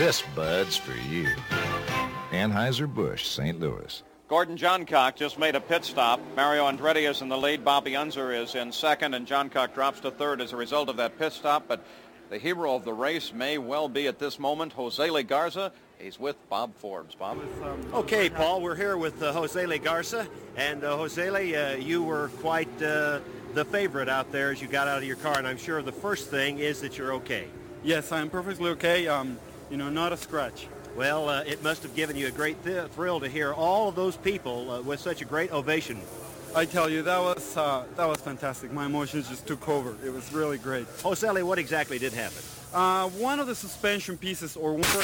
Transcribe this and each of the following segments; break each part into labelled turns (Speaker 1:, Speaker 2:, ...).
Speaker 1: This Bud's for you. Anheuser-Busch, St. Louis.
Speaker 2: Gordon Johncock just made a pit stop. Mario Andretti is in the lead. Bobby Unser is in second, and Johncock drops to third as a result of that pit stop. But the hero of the race may well be at this moment Jose Legarza. He's with Bob Forbes. Bob?
Speaker 3: Okay, Paul, we're here with Jose Legarza. And Jose, you were quite the favorite out there as you got out of your car. And I'm sure the first thing is that you're okay.
Speaker 4: Yes, I'm perfectly okay. Not a scratch.
Speaker 3: Well, it must have given you a great thrill to hear all of those people with such a great ovation.
Speaker 4: I tell you, that was fantastic. My emotions just took over. It was really great.
Speaker 3: Jose, what exactly did happen?
Speaker 4: One of the suspension pieces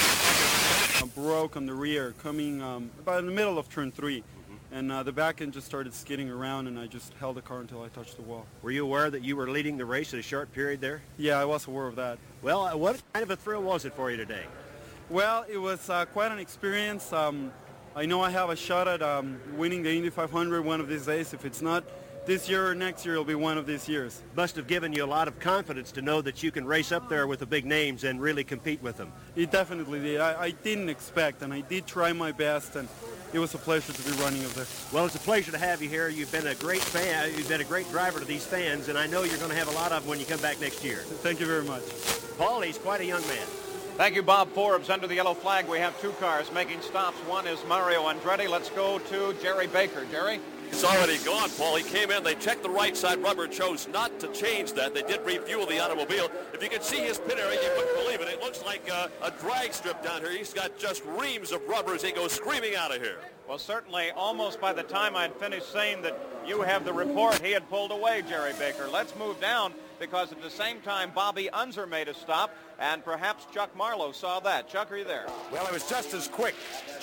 Speaker 4: broke on the rear coming about in the middle of turn 3. And the back end just started skidding around, and I just held the car until I touched the wall.
Speaker 3: Were you aware that you were leading the race in a short period there?
Speaker 4: Yeah, I was aware of that.
Speaker 3: Well, what kind of a thrill was it for you today?
Speaker 4: Well, it was quite an experience. I know I have a shot at winning the Indy 500 one of these days. If it's not this year or next year, it'll be one of these years.
Speaker 3: Must have given you a lot of confidence to know that you can race up there with the big names and really compete with them.
Speaker 4: It definitely did. I didn't expect, and I did try my best, and it was a pleasure to be running up there.
Speaker 3: Well, it's a pleasure to have you here. You've been a great fan. You've been a great driver to these fans, and I know you're going to have a lot of them when you come back next year.
Speaker 4: Thank you very much.
Speaker 3: Paul, he's quite a young man.
Speaker 2: Thank you, Bob Forbes. Under the yellow flag, we have two cars making stops. One is Mario Andretti. Let's go to Jerry Baker. Jerry?
Speaker 5: He's already gone, Paul. He came in. They checked the right side rubber. Chose not to change that. They did refuel the automobile. If you can see his pit area, you wouldn't believe it. It looks like a drag strip down here. He's got just reams of rubber as he goes screaming out of here.
Speaker 2: Well, certainly, almost by the time I'd finished saying that you have the report, he had pulled away, Jerry Baker. Let's move down, because at the same time, Bobby Unser made a stop, and perhaps Chuck Marlowe saw that. Chuck, are you there?
Speaker 6: Well, it was just as quick,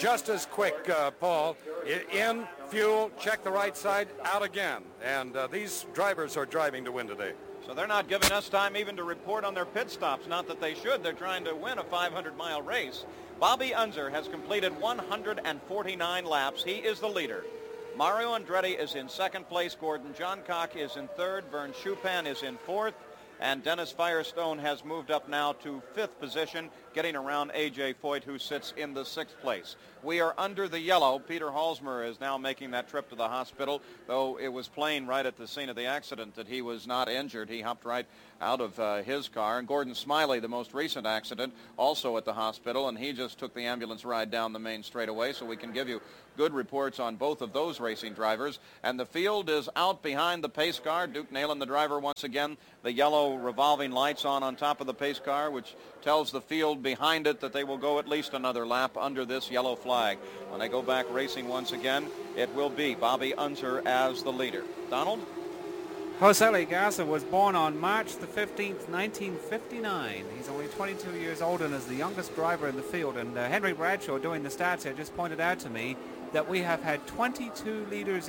Speaker 6: Paul. In, fuel, check the right side, out again. And these drivers are driving to win today.
Speaker 2: So they're not giving us time even to report on their pit stops. Not that they should. They're trying to win a 500-mile race. Bobby Unser has completed 149 laps. He is the leader. Mario Andretti is in second place. Gordon Johncock is in third. Vern Schuppan is in fourth. And Dennis Firestone has moved up now to fifth position, getting around A.J. Foyt, who sits in the sixth place. We are under the yellow. Peter Halsmer is now making that trip to the hospital, though it was plain right at the scene of the accident that he was not injured. He hopped right out of his car. And Gordon Smiley, the most recent accident, also at the hospital, and he just took the ambulance ride down the main straightaway, so we can give you good reports on both of those racing drivers. And the field is out behind the pace car. Duke Nalen, the driver, once again. The yellow revolving lights on top of the pace car, which tells the field behind it that they will go at least another lap under this yellow flag. When they go back racing once again, it will be Bobby Unser as the leader. Donald?
Speaker 7: Jose Legarza was born on March the 15th, 1959. He's only 22 years old and is the youngest driver in the field. And Henry Bradshaw, doing the stats here, just pointed out to me that we have had 22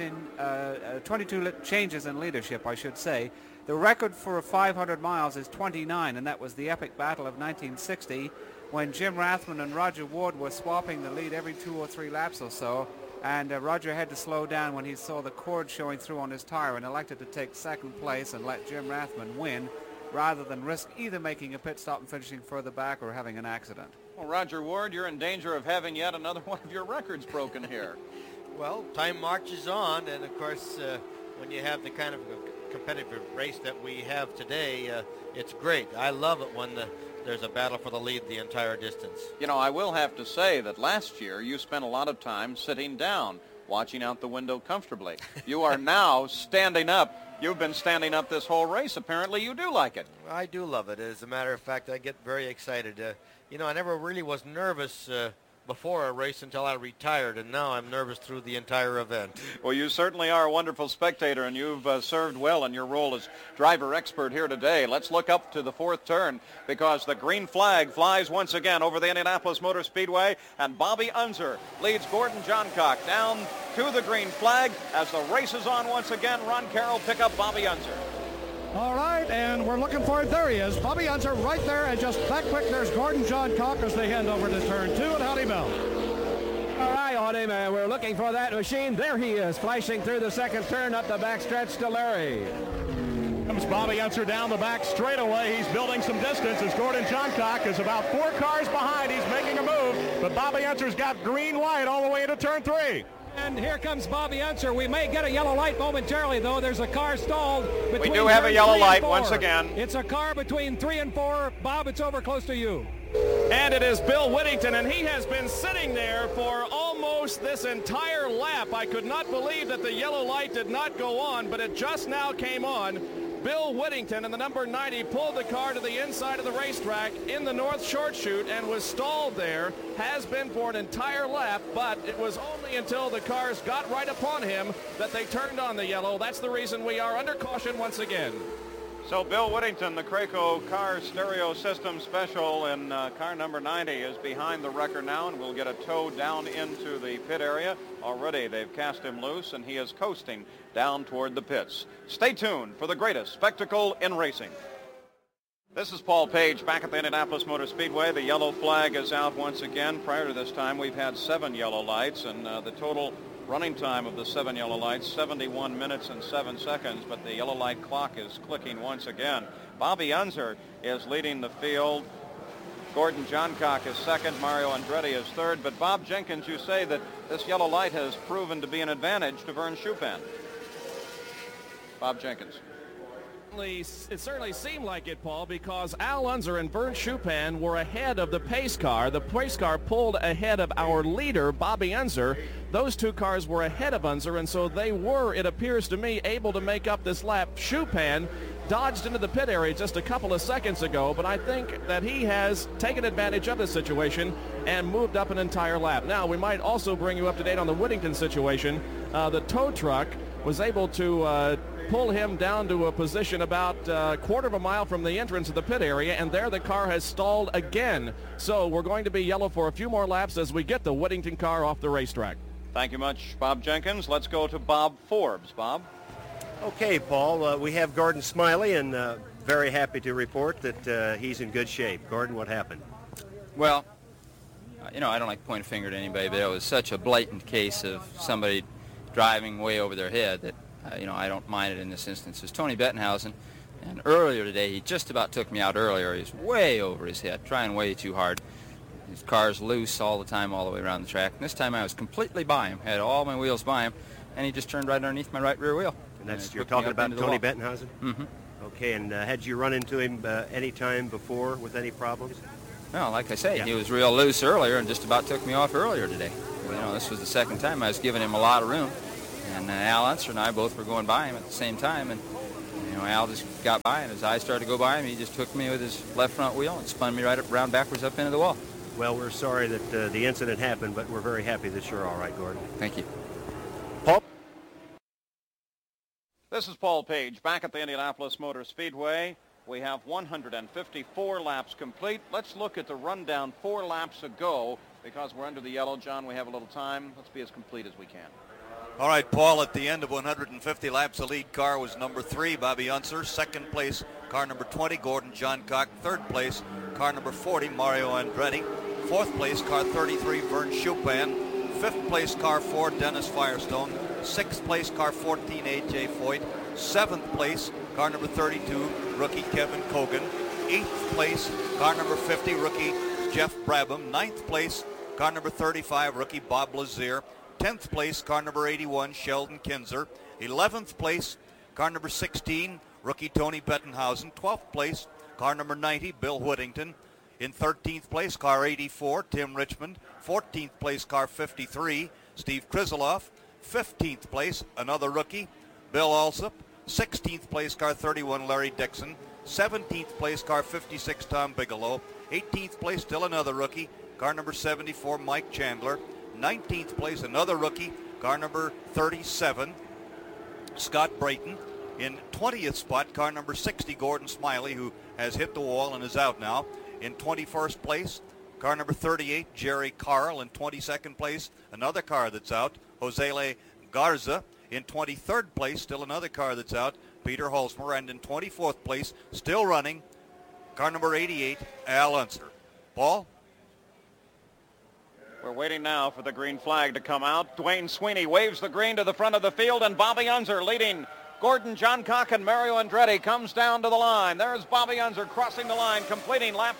Speaker 7: changes in leadership, I should say. The record for 500 miles is 29, and that was the epic battle of 1960 when Jim Rathman and Roger Ward were swapping the lead every 2 or 3 laps or so. And Roger had to slow down when he saw the cord showing through on his tire and elected to take second place and let Jim Rathman win rather than risk either making a pit stop and finishing further back or having an accident.
Speaker 2: Well, Roger Ward, you're in danger of having yet another one of your records broken here.
Speaker 8: Well, time marches on, and of course, when you have the kind of competitive race that we have today, it's great. I love it when there's a battle for the lead the entire distance.
Speaker 2: You know, I will have to say that last year you spent a lot of time sitting down, watching out the window comfortably. You are now standing up. You've been standing up this whole race. Apparently you do like it.
Speaker 8: Well, I do love it. As a matter of fact, I get very excited. I never really was nervous before a race until I retired, and now I'm nervous through the entire event.
Speaker 2: Well, you certainly are a wonderful spectator, and you've served well in your role as driver expert here today. Let's look up to the fourth turn, because the green flag flies once again over the Indianapolis Motor Speedway, and Bobby Unser leads Gordon Johncock down to the green flag. As the race is on once again, Ron Carroll pick up Bobby Unser.
Speaker 9: All right, and we're looking for it. There he is. Bobby Unser right there, and just that quick, there's Gordon Johncock as they head over to turn 2 at Howdy Bell.
Speaker 10: All right, Audie, man, we're looking for that machine. There he is, flashing through the second turn up the backstretch to Larry.
Speaker 9: Comes Bobby Unser down the back straightaway. He's building some distance as Gordon Johncock is about 4 cars behind. He's making a move, but Bobby Unser's got green light all the way into turn 3.
Speaker 10: And here comes Bobby Unser. We may get a yellow light momentarily, though. There's a car stalled between
Speaker 2: We do have a yellow light
Speaker 10: 4.
Speaker 2: once again.
Speaker 10: It's a car between 3 and 4. Bob, it's over close to you.
Speaker 11: And it is Bill Whittington, and he has been sitting there for almost this entire lap. I could not believe that the yellow light did not go on, but it just now came on. Bill Whittington in the number 90 pulled the car to the inside of the racetrack in the North Short Chute and was stalled there. Has been for an entire lap, but it was only until the cars got right upon him that they turned on the yellow. That's the reason we are under caution once again.
Speaker 2: So Bill Whittington, the Craco car stereo system special in car number 90, is behind the wrecker now and will get a tow down into the pit area. Already they've cast him loose and he is coasting down toward the pits. Stay tuned for the greatest spectacle in racing. This is Paul Page back at the Indianapolis Motor Speedway. The yellow flag is out once again. Prior to this time, we've had 7 yellow lights, and the total running time of the 7 yellow lights, 71 minutes and 7 seconds, but the yellow light clock is clicking once again. Bobby Unser is leading the field. Gordon Johncock is second. Mario Andretti is third. But Bob Jenkins, you say that this yellow light has proven to be an advantage to Vern Schuppan. Bob Jenkins.
Speaker 11: It certainly seemed like it, Paul, because Al Unser and Vern Schuppan were ahead of the pace car. The pace car pulled ahead of our leader, Bobby Unser. Those 2 cars were ahead of Unser, and so they were, it appears to me, able to make up this lap. Schuppan dodged into the pit area just a couple of seconds ago, but I think that he has taken advantage of the situation and moved up an entire lap. Now, we might also bring you up to date on the Whittington situation. The tow truck was able to pull him down to a position about a quarter of a mile from the entrance of the pit area, and there the car has stalled again. So we're going to be yellow for a few more laps as we get the Whittington car off the racetrack.
Speaker 2: Thank you much, Bob Jenkins. Let's go to Bob Forbes. Bob?
Speaker 3: Okay, Paul, we have Gordon Smiley, and very happy to report that he's in good shape. Gordon, what happened?
Speaker 12: Well, I don't like to point a finger at anybody, but it was such a blatant case of somebody driving way over their head that I don't mind it in this instance. It's Tony Bettenhausen, and earlier today, he just about took me out earlier. He's way over his head, trying way too hard. His car's loose all the time, all the way around the track. And this time I was completely by him, had all my wheels by him, and he just turned right underneath my right rear wheel.
Speaker 3: And that's, you're talking about Tony Bettenhausen?
Speaker 12: Mm-hmm.
Speaker 3: Okay, and had you run into him any time before with any problems?
Speaker 12: Well, like I say, he was real loose earlier and just about took me off earlier today. This was the second time I was giving him a lot of room. And Al Unser and I both were going by him at the same time, and Al just got by, and as I started to go by him, he just took me with his left front wheel and spun me right around backwards up into the wall.
Speaker 3: Well, we're sorry that the incident happened, but we're very happy that you're all right, Gordon.
Speaker 12: Thank you.
Speaker 3: Paul?
Speaker 2: This is Paul Page back at the Indianapolis Motor Speedway. We have 154 laps complete. Let's look at the rundown 4 laps ago. Because we're under the yellow, John, we have a little time. Let's be as complete as we can.
Speaker 13: All right, Paul, at the end of 150 laps, the lead car was number 3, Bobby Unser. Second place, car number 20, Gordon Johncock. Third place, car number 40, Mario Andretti. Fourth place, car 33, Vern Schuppan. Fifth place, car 4, Dennis Firestone. Sixth place, car 14, A.J. Foyt. Seventh place, car number 32, rookie Kevin Kogan. Eighth place, car number 50, rookie Jeff Brabham. Ninth place, car number 35, rookie Bob Lazier. 10th place, car number 81, Sheldon Kinzer. 11th place, car number 16, rookie Tony Bettenhausen. 12th place, car number 90, Bill Whittington. In 13th place, car 84, Tim Richmond. 14th place, car 53, Steve Krizeloff. 15th place, another rookie, Bill Alsop. 16th place, car 31, Larry Dixon. 17th place, car 56, Tom Bigelow. 18th place, still another rookie, car number 74, Mike Chandler. 19th place, another rookie, car number 37, Scott Brayton. In 20th spot, car number 60, Gordon Smiley, who has hit the wall and is out now. In 21st place, car number 38, Jerry Carl. In 22nd place, another car that's out, Jose Garza. In 23rd place, still another car that's out, Peter Holzmer. And in 24th place, still running, car number 88, Al Unser. Paul?
Speaker 2: We're waiting now for the green flag to come out. Dwayne Sweeney waves the green to the front of the field, and Bobby Unser leading Gordon Johncock and Mario Andretti comes down to the line. There's Bobby Unser crossing the line, completing lap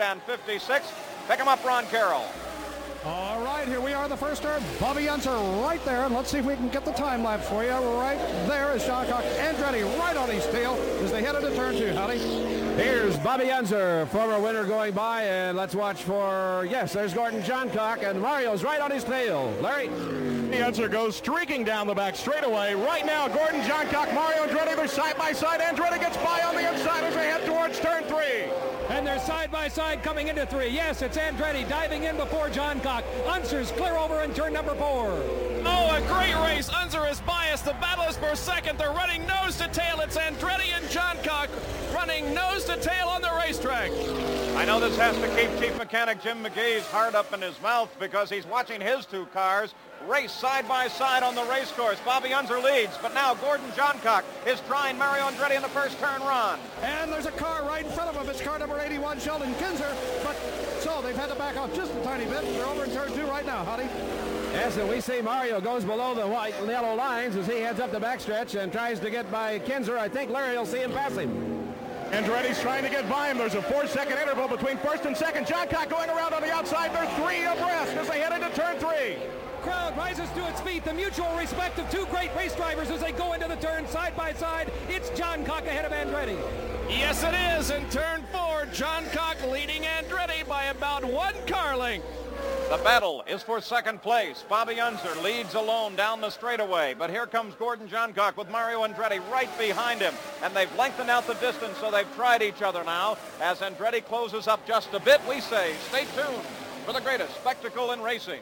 Speaker 2: 156. Pick him up, Ron Carroll.
Speaker 14: All right, here we are in the first turn. Bobby Unser right there, and let's see if we can get the time lapse for you. Right there is Johncock. Andretti right on his tail as they head into turn 2, Howdy.
Speaker 9: Here's Bobby Unser, former winner, going by, and let's watch for, yes, there's Gordon Johncock, and Mario's right on his tail. Larry?
Speaker 11: Unser goes streaking down the back straightaway. Right now, Gordon Johncock, Mario Andretti, they're side by side. Andretti gets by on the inside as they head towards turn 3.
Speaker 10: And they're side by side coming into 3. Yes, it's Andretti diving in before Johncock. Unser's clear over in turn number 4.
Speaker 11: Oh, a great race. Unser is biased. The battle is for second. They're running nose to tail. It's Andretti and Johncock running nose to tail on the racetrack.
Speaker 2: I know this has to keep Chief Mechanic Jim McGee's heart up in his mouth because he's watching his 2 cars race side by side on the race course. Bobby Unser leads, but now Gordon Johncock is trying Mario Andretti in the first turn, Ron.
Speaker 14: And there's a car right in front of him. It's car number 81, Sheldon Kinzer. But so they've had to back off just a tiny bit. They're over in turn 2 right now, Howdy.
Speaker 9: Yes, and we see Mario goes below the white and yellow lines as he heads up the backstretch and tries to get by Kinzer. I think Larry will see him pass him.
Speaker 11: Andretti's trying to get by him. There's a 4-second interval between first and second. Johncock going around on the outside. They're 3 abreast as they head into turn 3.
Speaker 10: Crowd rises to its feet. The mutual respect of 2 great race drivers as they go into the turn side by side. It's Johncock ahead of Andretti.
Speaker 11: Yes, it is. In turn 4, Johncock leading Andretti by about 1 car length.
Speaker 2: The battle is for second place. Bobby Unser leads alone down the straightaway, but here comes Gordon Johncock with Mario Andretti right behind him, and they've lengthened out the distance, so they've tried each other now. As Andretti closes up just a bit, we say stay tuned for the greatest spectacle in racing.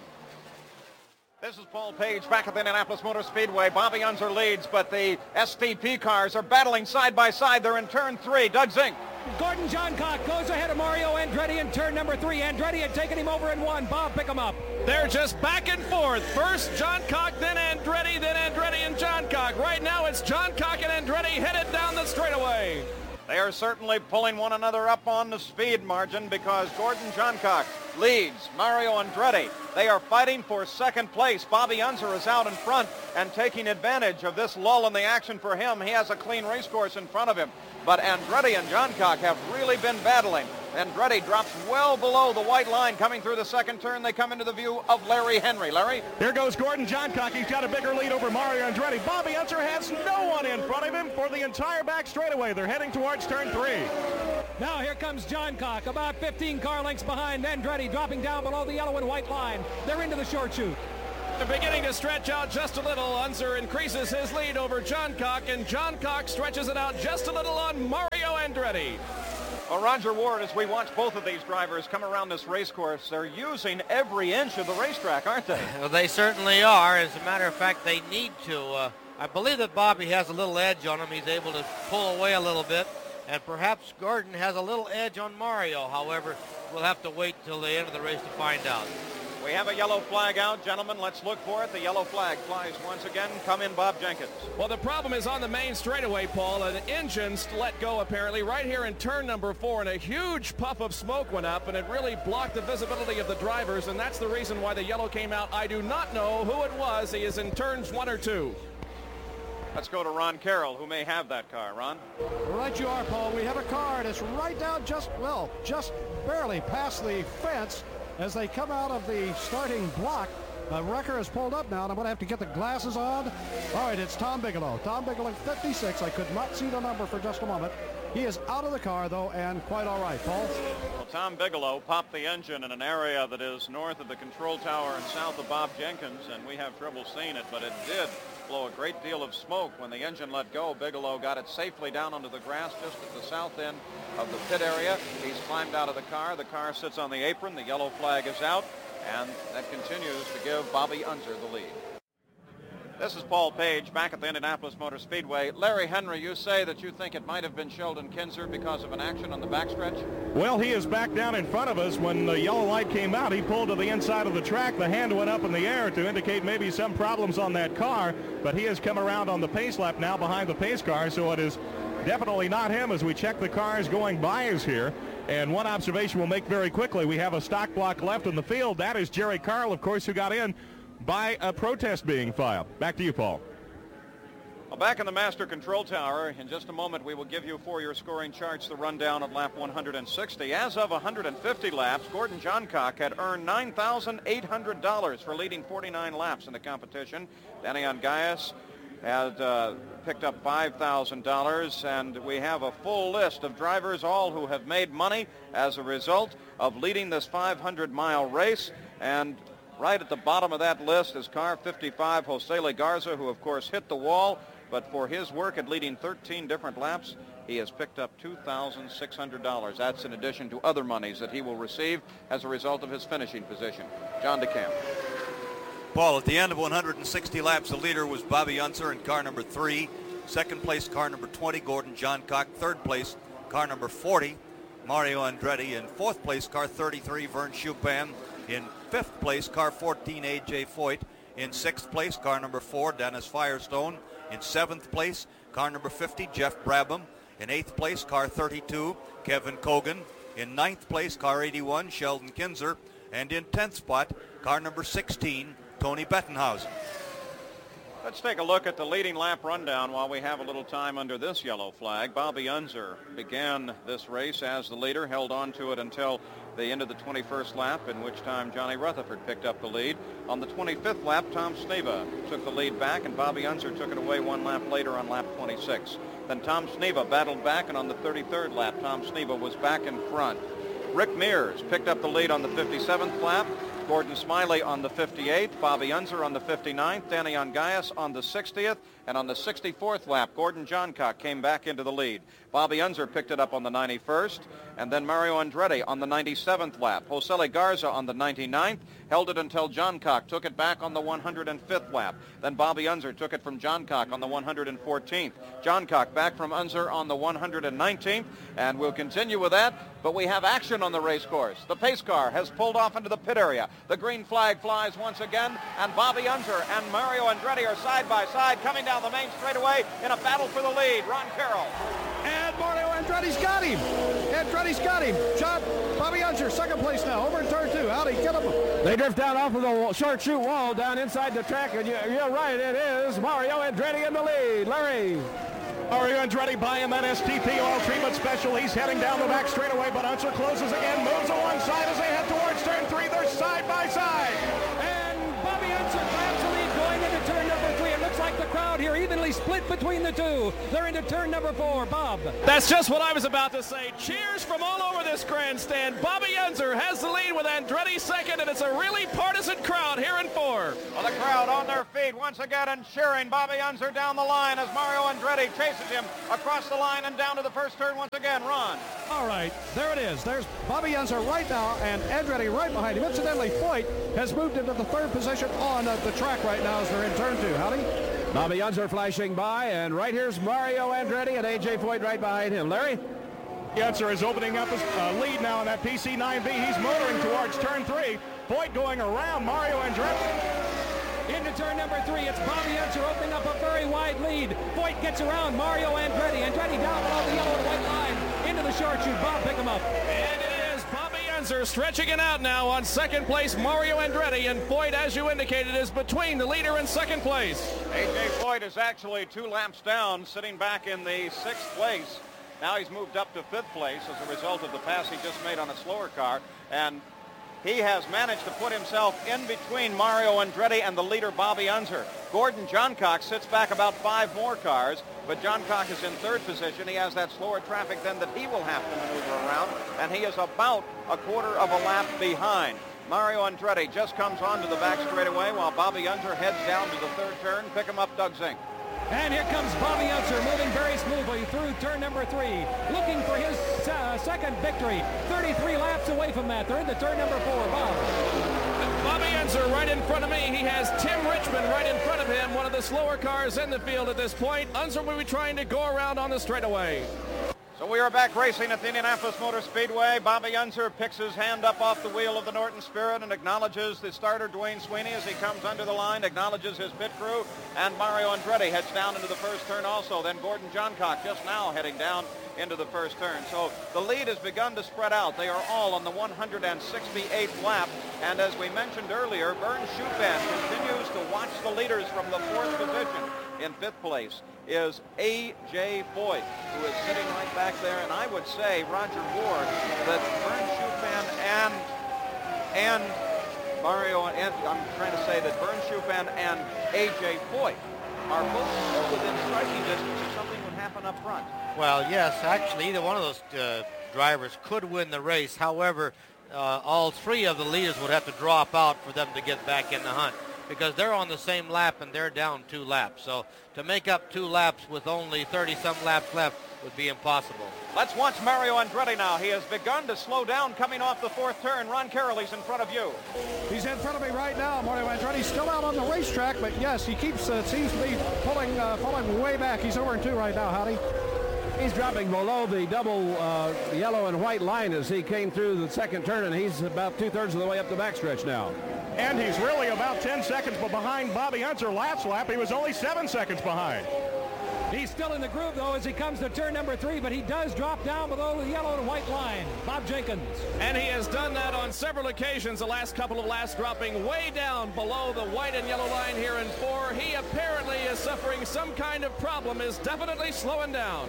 Speaker 2: This is Paul Page back at the Indianapolis Motor Speedway. Bobby Unser leads, but the STP cars are battling side by side. They're in turn 3. Doug Zink.
Speaker 10: Gordon Johncock goes ahead of Mario Andretti in turn number 3. Andretti had taken him over in 1. Bob, pick him up.
Speaker 11: They're just back and forth. First Johncock, then Andretti and Johncock. Right now it's Johncock and Andretti headed down the straightaway.
Speaker 2: They are certainly pulling one another up on the speed margin because Gordon Johncock leads Mario Andretti. They are fighting for second place. Bobby Unser is out in front and taking advantage of this lull in the action for him. He has a clean race course in front of him. But Andretti and Johncock have really been battling. Andretti drops well below the white line coming through the second turn. They come into the view of Larry Henry. Larry?
Speaker 11: Here goes Gordon Johncock. He's got a bigger lead over Mario Andretti. Bobby Unser has no one in front of him for the entire back straightaway. They're heading towards turn 3.
Speaker 10: Now here comes Johncock, about 15 car lengths behind Andretti, dropping down below the yellow and white line. They're into the short chute.
Speaker 11: They're beginning to stretch out just a little. Unser increases his lead over Johncock, and Johncock stretches it out just a little on Mario Andretti.
Speaker 2: Well, Roger Ward, as we watch both of these drivers come around this race course, they're using every inch of the racetrack, aren't they?
Speaker 8: Well, they certainly are. As a matter of fact, they need to. I believe that Bobby has a little edge on him. He's able to pull away a little bit. And perhaps Gordon has a little edge on Mario. However, we'll have to wait till the end of the race to find out.
Speaker 2: We have a yellow flag out, gentlemen. Let's look for it. The yellow flag flies once again. Come in, Bob Jenkins.
Speaker 11: Well, the problem is on the main straightaway, Paul. An engine's let go, apparently, right here in turn number 4, and a huge puff of smoke went up, and it really blocked the visibility of the drivers, and that's the reason why the yellow came out. I do not know who it was. He is in turns 1 or 2.
Speaker 2: Let's go to Ron Carroll, who may have that car. Ron?
Speaker 14: Right you are, Paul. We have a car that's right down just barely past the fence. As they come out of the starting block, Wrecker is pulled up now, and I'm going to have to get the glasses on. All right, it's Tom Bigelow. Tom Bigelow, 56. I could not see the number for just a moment. He is out of the car, though, and quite all right. Paul?
Speaker 2: Well, Tom Bigelow popped the engine in an area that is north of the control tower and south of Bob Jenkins, and we have trouble seeing it, but it did blow a great deal of smoke when the engine let go. Bigelow got it safely down onto the grass just at the south end of the pit area. He's climbed out of the car. The car sits on the apron. The yellow flag is out, and that continues to give Bobby Unser the lead. This is Paul Page back at the Indianapolis Motor Speedway. Larry Henry, you say that you think it might have been Sheldon Kinzer because of an action on the backstretch?
Speaker 11: Well, he is back down in front of us. When the yellow light came out, he pulled to the inside of the track. The hand went up in the air to indicate maybe some problems on that car, but he has come around on the pace lap now behind the pace car, so it is definitely not him as we check the cars going by us here. And one observation we'll make very quickly. We have a stock block left in the field. That is Jerry Carl, of course, who got in by a protest being filed. Back to you, Paul.
Speaker 2: Well, back in the master control tower, in just a moment we will give you for your scoring charts the rundown of lap 160. As of 150 laps, Gordon Johncock had earned $9,800 for leading 49 laps in the competition. Danny Ongais had picked up $5,000, and we have a full list of drivers, all who have made money as a result of leading this 500-mile race. And right at the bottom of that list is car 55, Jose Legarza, who of course hit the wall, but for his work at leading 13 different laps, he has picked up $2,600. That's in addition to other monies that he will receive as a result of his finishing position. John DeCamp.
Speaker 13: Paul, at the end of 160 laps, the leader was Bobby Unser in car number 3. Second place, car number 20, Gordon Johncock. Third place, car number 40, Mario Andretti. In fourth place, car 33, Vern Chupin. In fifth place, car 14, A.J. Foyt. In sixth place, car number 4, Dennis Firestone. In seventh place, car number 50, Jeff Brabham. In eighth place, car 32, Kevin Cogan. In ninth place, car 81, Sheldon Kinzer. And in 10th spot, car number 16, Tony Bettenhausen.
Speaker 2: Let's take a look at the leading lap rundown while we have a little time under this yellow flag. Bobby Unser began this race as the leader, held on to it until the end of the 21st lap, in which time Johnny Rutherford picked up the lead. On the 25th lap, Tom Sneva took the lead back, and Bobby Unser took it away one lap later on lap 26. Then Tom Sneva battled back, and on the 33rd lap, Tom Sneva was back in front. Rick Mears picked up the lead on the 57th lap. Gordon Smiley on the 58th, Bobby Unser on the 59th, Danny Ongais on the 60th, and on the 64th lap, Gordon Johncock came back into the lead. Bobby Unser picked it up on the 91st, and then Mario Andretti on the 97th lap. Jose Legarza on the 99th, held it until Johncock took it back on the 105th lap. Then Bobby Unser took it from Johncock on the 114th. Johncock back from Unser on the 119th, and we'll continue with that, but we have action on the race course. The pace car has pulled off into the pit area. The green flag flies once again, and Bobby Unser and Mario Andretti are side by side coming down the main straightaway in a battle for the lead. Ron Carroll.
Speaker 14: And Mario Andretti's got him. Bobby Unser, second place now, over in turn 2. Howdy, get him.
Speaker 9: They drift down off of the short chute wall down inside the track, and you're right, it is Mario Andretti in the lead. Larry. Mario Andretti buying that STP oil treatment special. He's heading down the back straightaway, but Unser closes again, moves alongside as they head towards turn 3. They're side by side.
Speaker 10: And Bobby Unser grabs the lead going into turn number 3. It looks like the crowd here evenly split between the two. They're into turn number 4. Bob.
Speaker 11: That's just what I was about to say. Cheers from all over this grandstand. Bobby Unser has the lead with Andretti second, and it's a really partisan crowd here in 4.
Speaker 2: Well, the crowd on their feet once again and cheering Bobby Unser down the line as Mario Andretti chases him across the line and down to the first turn once again. Ron.
Speaker 14: All right, there it is. There's Bobby Unser right now, and Andretti right behind him. Incidentally, Foyt has moved into the third position on the track right now as they're in turn 2. Howdy.
Speaker 9: Bobby Unser flashing by, and right here's Mario Andretti and A.J. Foyt right behind him. Larry?
Speaker 11: Unser is opening up his lead now in that PC9B. He's motoring towards turn 3. Foyt going around Mario Andretti.
Speaker 10: Into turn number 3, it's Bobby Unser opening up a very wide lead. Foyt gets around Mario Andretti. Andretti down below the yellow and white line into the short chute. Bob, pick him up.
Speaker 11: And it is Bobby Unser stretching it out now on second place, Mario Andretti, and Foyt, as you indicated, is between the leader and second place.
Speaker 2: A.J. Foyt is actually 2 laps down, sitting back in the 6th place. Now he's moved up to 5th place as a result of the pass he just made on a slower car, and he has managed to put himself in between Mario Andretti and the leader, Bobby Unser. Gordon Johncock sits back about 5 more cars, but Johncock is in 3rd position. He has that slower traffic then that he will have to maneuver around, and he is about a quarter of a lap behind. Mario Andretti just comes onto the back straightaway while Bobby Unser heads down to the 3rd turn. Pick him up, Doug Zink.
Speaker 10: And here comes Bobby Unser moving very smoothly through turn number 3, looking for his second victory. 33 laps away from that. They're into turn number 4. Bob.
Speaker 11: Bobby Unser right in front of me. He has Tim Richmond right in front of him, one of the slower cars in the field at this point. Unser will be trying to go around on the straightaway.
Speaker 2: So we are back racing at the Indianapolis Motor Speedway. Bobby Unser picks his hand up off the wheel of the Norton Spirit and acknowledges the starter, Dwayne Sweeney, as he comes under the line, acknowledges his pit crew, and Mario Andretti heads down into the first turn also. Then Gordon Johncock just now heading down into the first turn. So the lead has begun to spread out. They are all on the 168th lap, and as we mentioned earlier, Vern Chupin continues to watch the leaders from the 4th position. In 5th place is A.J. Foyt, who is sitting right back there. And I would say, Roger Ward, that Vern Schuppan and Mario, and I'm trying to say that Vern Schuppan and A.J. Foyt are both still within striking distance if something would happen up front.
Speaker 8: Well, yes, actually, either one of those drivers could win the race. However, all three of the leaders would have to drop out for them to get back in the hunt, because they're on the same lap and they're down 2 laps. So to make up 2 laps with only 30-some laps left would be impossible.
Speaker 2: Let's watch Mario Andretti now. He has begun to slow down coming off the 4th turn. Ron Carroll, he's in front of you.
Speaker 14: He's in front of me right now. Mario Andretti still out on the racetrack, but yes, he keeps seems to be falling way back. He's over in 2 right now, Howdy.
Speaker 9: He's dropping below the double yellow and white line as he came through the 2nd turn, and he's about 2/3 of the way up the backstretch now. And he's really about 10 seconds behind Bobby Unser. Last lap, he was only 7 seconds behind.
Speaker 10: He's still in the groove, though, as he comes to turn number 3, but he does drop down below the yellow and white line. Bob Jenkins.
Speaker 11: And he has done that on several occasions, the last couple of laps, dropping way down below the white and yellow line here in 4. He apparently is suffering some kind of problem, is definitely slowing down.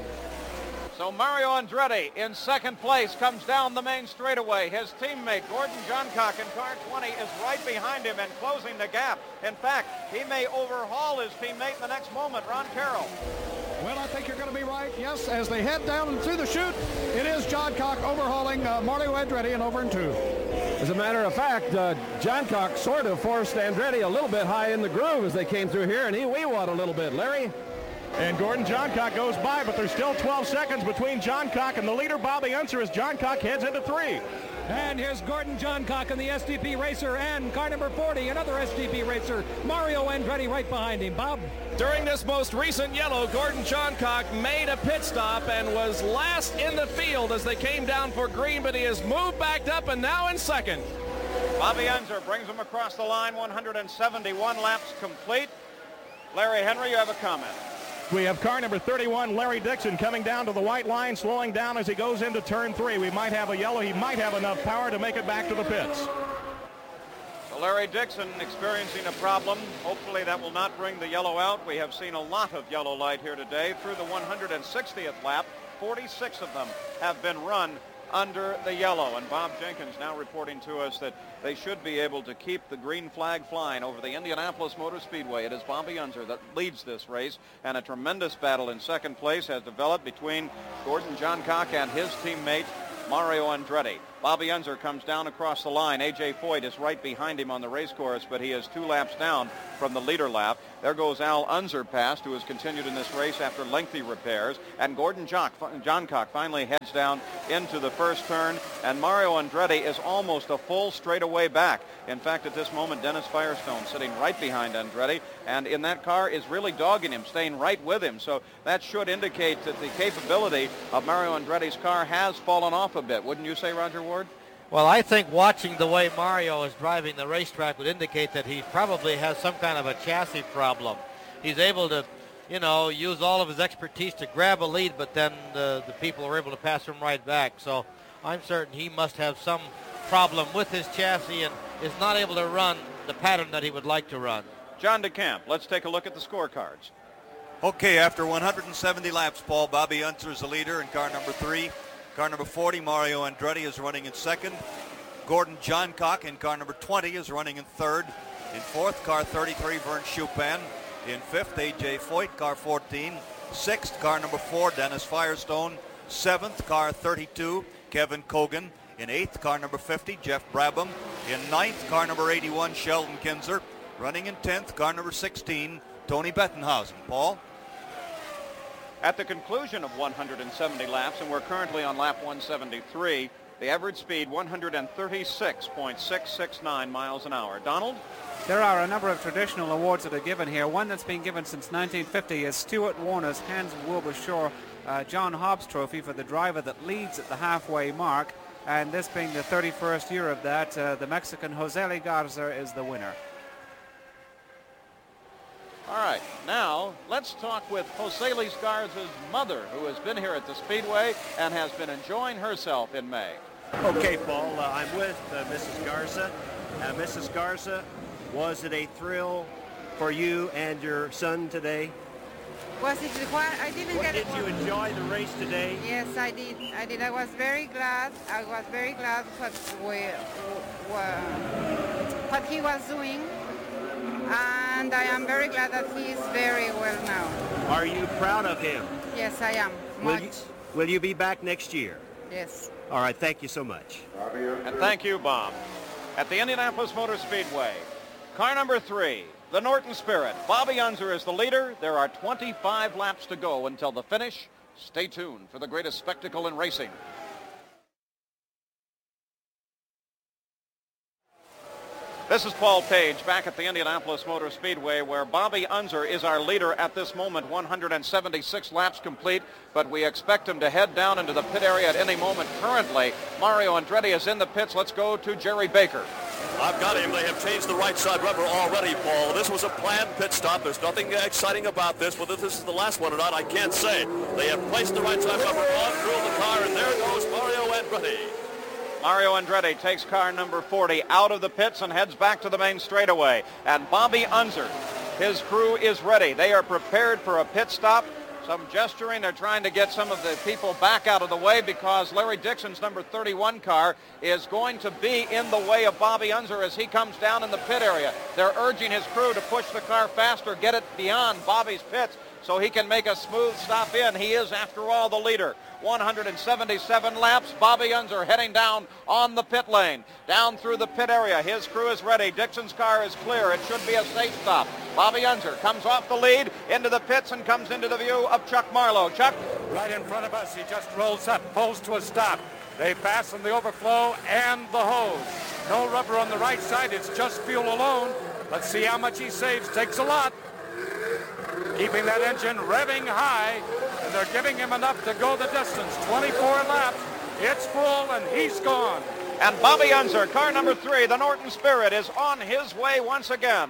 Speaker 2: So Mario Andretti in 2nd place comes down the main straightaway. His teammate Gordon Johncock in car 20 is right behind him and closing the gap. In fact, he may overhaul his teammate in the next moment. Ron Carroll.
Speaker 14: Well, I think you're going to be right. Yes, as they head down and through the chute, it is Johncock overhauling Mario Andretti and over in 2.
Speaker 9: As a matter of fact, Johncock sort of forced Andretti a little bit high in the groove as they came through here, and he wee-wad a little bit. Larry?
Speaker 15: And Gordon Johncock goes by, but there's still 12 seconds between Johncock and the leader, Bobby Unser, as Johncock heads into 3.
Speaker 10: And here's Gordon Johncock and the SDP racer, and car number 40, another SDP racer, Mario Andretti right behind him. Bob?
Speaker 11: During this most recent yellow, Gordon Johncock made a pit stop and was last in the field as they came down for green, but he has moved back up and now in 2nd.
Speaker 2: Bobby Unser brings him across the line, 171 laps complete. Larry Henry, you have a comment.
Speaker 15: We have car number 31, Larry Dixon, coming down to the white line, slowing down as he goes into turn 3. We might have a yellow. He might have enough power to make it back to the pits.
Speaker 2: So Larry Dixon experiencing a problem. Hopefully that will not bring the yellow out. We have seen a lot of yellow light here today. Through the 160th lap, 46 of them have been run under the yellow. And Bob Jenkins now reporting to us that they should be able to keep the green flag flying over the Indianapolis Motor Speedway. It is Bobby Unser that leads this race, and a tremendous battle in 2nd place has developed between Gordon Johncock and his teammate Mario Andretti. Bobby Unser comes down across the line. A.J. Foyt is right behind him on the race course, but he is 2 laps down from the leader lap. There goes Al Unser past, who has continued in this race after lengthy repairs. And Gordon Johncock finally heads down into the 1st turn, and Mario Andretti is almost a full straightaway back. In fact, at this moment, Dennis Firestone sitting right behind Andretti, and in that car is really dogging him, staying right with him. So that should indicate that the capability of Mario Andretti's car has fallen off a bit. Wouldn't you say, Roger Ward?
Speaker 8: Well, I think watching the way Mario is driving the racetrack would indicate that he probably has some kind of a chassis problem. He's able to, use all of his expertise to grab a lead, but then the people are able to pass him right back. So I'm certain he must have some problem with his chassis and is not able to run the pattern that he would like to run.
Speaker 2: John DeCamp, let's take a look at the scorecards.
Speaker 13: Okay, after 170 laps, Paul, Bobby Unser is the leader in car number 3. Car number 40, Mario Andretti, is running in 2nd. Gordon Johncock in car number 20 is running in 3rd. In 4th, car 33, Vern Schuppan. In 5th, A.J. Foyt, car 14. 6th, car number 4, Dennis Firestone. 7th, car 32, Kevin Kogan. In 8th, car number 50, Jeff Brabham. In 9th, car number 81, Sheldon Kinzer. Running in 10th, car number 16, Tony Bettenhausen. Paul?
Speaker 2: At the conclusion of 170 laps, and we're currently on lap 173, the average speed 136.669 miles an hour. Donald?
Speaker 7: There are a number of traditional awards that are given here. One that's been given since 1950 is Stuart Warner's Hans Wilbur John Hobbs Trophy for the driver that leads at the halfway mark. And this being the 31st year of that, the Mexican Jose Garza is the winner.
Speaker 2: All right, now let's talk with Jose Garza's mother, who has been here at the Speedway and has been enjoying herself in May.
Speaker 3: Okay, Paul, I'm with Mrs. Garza. Mrs. Garza, was it a thrill for you and your son today?
Speaker 16: Was it what? I didn't get it.
Speaker 3: Did you enjoy the race today?
Speaker 16: Yes, I did. I was very glad. What he was doing, and I am very glad that he is very well now.
Speaker 3: Are you proud of him?
Speaker 16: Yes, I am.
Speaker 3: Will you be back next year?
Speaker 16: Yes.
Speaker 3: All right, thank you so much.
Speaker 2: And thank you, Bob. At the Indianapolis Motor Speedway, car number 3, the Norton Spirit. Bobby Unser is the leader. There are 25 laps to go until the finish. Stay tuned for the greatest spectacle in racing. This is Paul Page back at the Indianapolis Motor Speedway, where Bobby Unser is our leader at this moment, 176 laps complete, but we expect him to head down into the pit area at any moment. Currently, Mario Andretti is in the pits. Let's go to Jerry Baker.
Speaker 5: I've got him. They have changed the right side rubber already, Paul. This was a planned pit stop. There's nothing exciting about this. Whether this is the last one or not, I can't say. They have placed the right side rubber on through the car, and there goes Mario Andretti.
Speaker 2: Mario Andretti takes car number 40 out of the pits and heads back to the main straightaway. And Bobby Unser, his crew is ready. They are prepared for a pit stop. Some gesturing. They're trying to get some of the people back out of the way because Larry Dixon's number 31 car is going to be in the way of Bobby Unser as he comes down in the pit area. They're urging his crew to push the car faster, get it beyond Bobby's pits so he can make a smooth stop in. He is, after all, the leader. 177 laps. Bobby Unser heading down on the pit lane. Down through the pit area. His crew is ready. Dixon's car is clear. It should be a safe stop. Bobby Unser comes off the lead into the pits and comes into the view of Chuck Marlowe. Chuck?
Speaker 6: Right in front of us. He just rolls up, pulls to a stop. They fasten the overflow and the hose. No rubber on the right side. It's just fuel alone. Let's see how much he saves. Takes a lot. Keeping that engine revving high, and they're giving him enough to go the distance. 24 laps. It's full, and he's gone.
Speaker 2: And Bobby Unser, car number 3, the Norton Spirit, is on his way once again.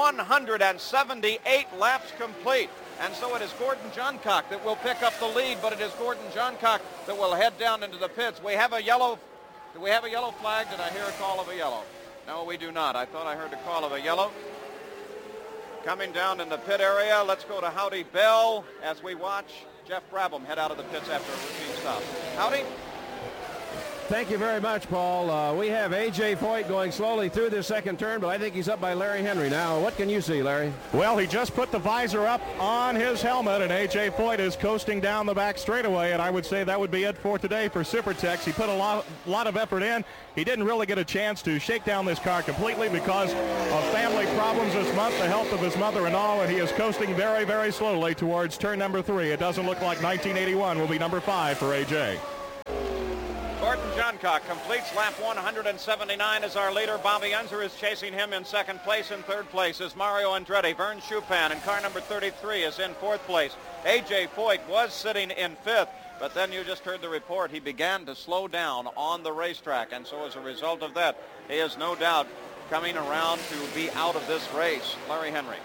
Speaker 2: 178 laps complete. And so it is Gordon Johncock that will pick up the lead, but it is Gordon Johncock that will head down into the pits. Do we have a yellow flag? Did I hear a call of a yellow? No, we do not. I thought I heard a call of a yellow. Coming down in the pit area, let's go to Howdy Bell as we watch Jeff Brabham head out of the pits after a routine stop. Howdy?
Speaker 9: Thank you very much, Paul. We have A.J. Foyt going slowly through this second turn, but I think he's up by Larry Henry now. What can you see, Larry?
Speaker 15: Well, he just put the visor up on his helmet, and A.J. Foyt is coasting down the back straightaway, and I would say that would be it for today for Supertex. He put a lot of effort in. He didn't really get a chance to shake down this car completely because of family problems this month, the health of his mother and all, and he is coasting very, very slowly towards turn number 3. It doesn't look like 1981 will be number 5 for A.J.
Speaker 2: Gordon Johncock completes lap 179 as our leader. Bobby Unser is chasing him in second place. In third place is Mario Andretti. Vern Chupin in car number 33 is in fourth place. A.J. Foyt was sitting in fifth, but then you just heard the report. He began to slow down on the racetrack, and so as a result of that, he is no doubt coming around to be out of this race. Larry Henry.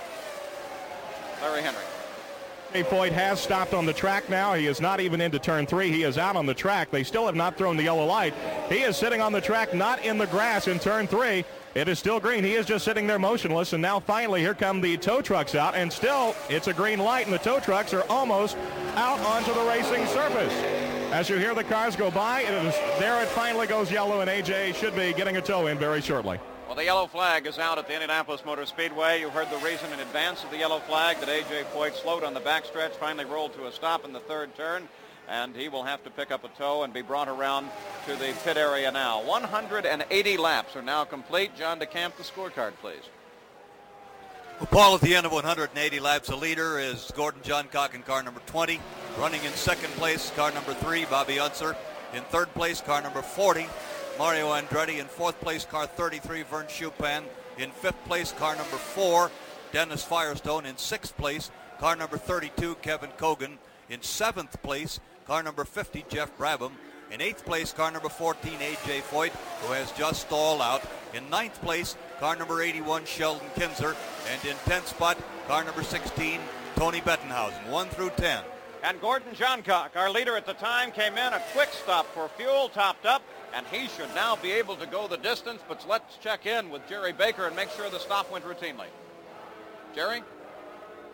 Speaker 15: Foyt has stopped on the track now. He is not even into turn 3. He is out on the track. They still have not thrown the yellow light. He is sitting on the track, not in the grass in turn 3. It is still green. He is just sitting there motionless, and now finally here come the tow trucks out, and still it's a green light, and the tow trucks are almost out onto the racing surface. As you hear the cars go by, there it finally goes yellow, and A.J. should be getting a tow in very shortly.
Speaker 2: Well, the yellow flag is out at the Indianapolis Motor Speedway. You heard the reason in advance of the yellow flag that A.J. Foyt slowed on the backstretch, finally rolled to a stop in the third turn, and he will have to pick up a tow and be brought around to the pit area now. 180 laps are now complete. John DeCamp, the scorecard, please.
Speaker 13: Well, Paul, at the end of 180 laps, the leader is Gordon Johncock in car number 20. Running in second place, car number 3, Bobby Unser. In third place, car number 40, Mario Andretti. In fourth place, car 33, Vern Chupin. In fifth place, car number 4, Dennis Firestone. In sixth place, car number 32, Kevin Cogan. In seventh place, car number 50, Jeff Brabham. In eighth place, car number 14, A.J. Foyt, who has just stalled out. In ninth place, car number 81, Sheldon Kinzer. And in 10th spot, car number 16, Tony Bettenhausen, 1 through 10.
Speaker 2: And Gordon Johncock, our leader at the time, came in a quick stop for fuel, topped up, and he should now be able to go the distance, but let's check in with Jerry Baker and make sure the stop went routinely. Jerry?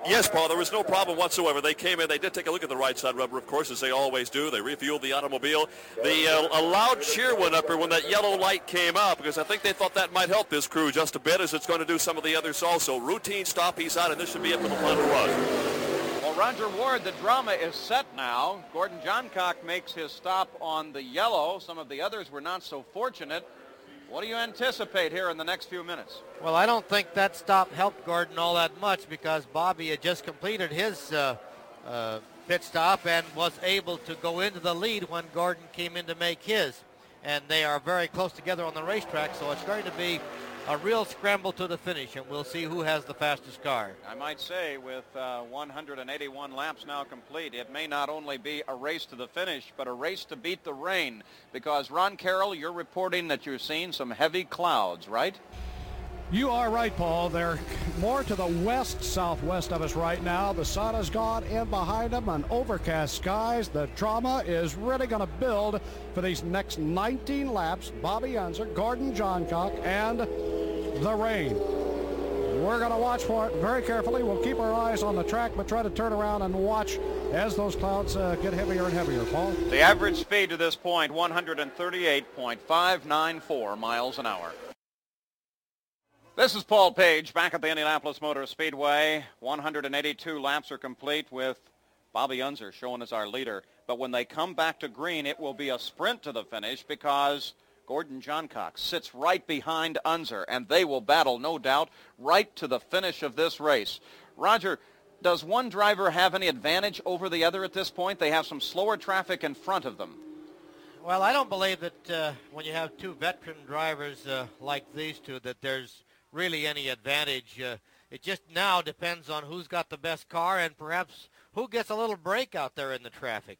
Speaker 5: Yes, Paul, there was no problem whatsoever. They came in, they did take a look at the right side rubber, of course, as they always do. They refueled the automobile. A loud cheer went up here when that yellow light came out, because I think they thought that might help this crew just a bit, as it's going to do some of the others also. Routine stop, he's out, and this should be it for the final run.
Speaker 2: Well, Roger Ward, the drama is set now. Gordon Johncock makes his stop on the yellow. Some of the others were not so fortunate. What do you anticipate here in the next few minutes?
Speaker 8: Well, I don't think that stop helped Gordon all that much, because Bobby had just completed his pit stop and was able to go into the lead when Gordon came in to make his. And they are very close together on the racetrack, so it's going to be a real scramble to the finish, and we'll see who has the fastest car.
Speaker 2: I might say, with 181 laps now complete, it may not only be a race to the finish, but a race to beat the rain. Because, Ron Carroll, you're reporting that you're seeing some heavy clouds, right?
Speaker 14: You are right, Paul. They're more to the west-southwest of us right now. The sun has gone in behind them and overcast skies. The drama is really going to build for these next 19 laps. Bobby Unser, Gordon Johncock, and the rain. We're going to watch for it very carefully. We'll keep our eyes on the track, but try to turn around and watch as those clouds get heavier and heavier, Paul.
Speaker 2: The average speed to this point, 138.594 miles an hour. This is Paul Page back at the Indianapolis Motor Speedway. 182 laps are complete with Bobby Unser showing as our leader. But when they come back to green, it will be a sprint to the finish, because Gordon Johncock sits right behind Unser, and they will battle, no doubt, right to the finish of this race. Roger, does one driver have any advantage over the other at this point? They have some slower traffic in front of them.
Speaker 8: Well, I don't believe that when you have two veteran drivers like these two, that there's really any advantage. It just now depends on who's got the best car and perhaps who gets a little break out there in the traffic.